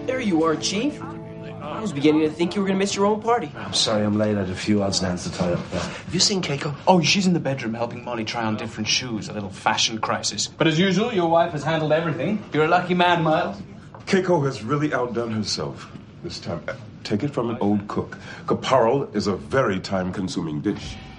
There you are, Chief. I was beginning to think you were going to miss your own party. I'm sorry, I'm late. I had a few odds and ends to tie up. Have you seen Keiko? Oh, she's in the bedroom helping Molly try on different shoes. A little fashion crisis. But as usual, your wife has handled everything. You're a lucky man, Miles. Keiko has really outdone herself this time. Take it from an old cook. Caparel is a very time-consuming dish.